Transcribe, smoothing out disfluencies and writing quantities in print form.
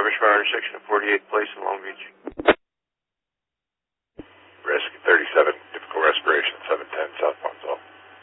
garbage fire intersection at 48th Place in Long Beach.